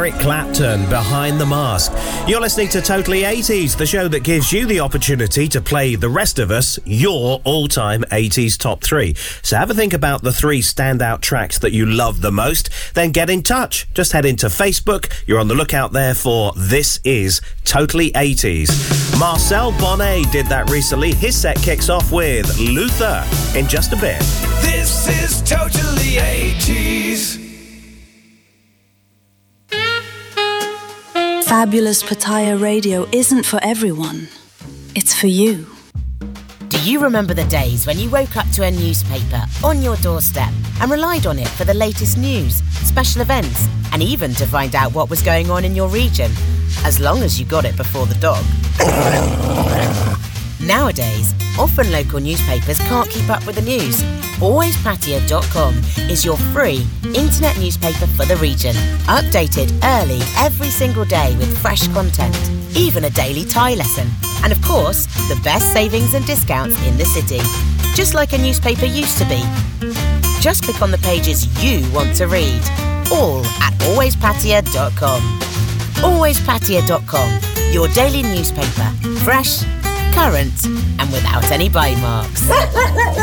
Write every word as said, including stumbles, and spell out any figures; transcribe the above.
Eric Clapton, Behind the Mask. You're listening to Totally eighties, the show that gives you the opportunity to play the rest of us your all-time eighties top three. So have a think about the three standout tracks that you love the most, then get in touch. Just head into Facebook. You're on the lookout there for This Is Totally eighties. Marcel Bonnet did that recently. His set kicks off with Luther in just a bit. This is Totally eighties. Fabulous Pattaya Radio isn't for everyone. It's for you. Do you remember the days when you woke up to a newspaper on your doorstep and relied on it for the latest news, special events, and even to find out what was going on in your region, as long as you got it before the dog? Nowadays, often local newspapers can't keep up with the news. always pattaya dot com is your free internet newspaper for the region. Updated early every single day with fresh content, even a daily Thai lesson. And of course, the best savings and discounts in the city. Just like a newspaper used to be. Just click on the pages you want to read. All at always pattaya dot com. always pattaya dot com, your daily newspaper. Fresh, current, and without any bite marks.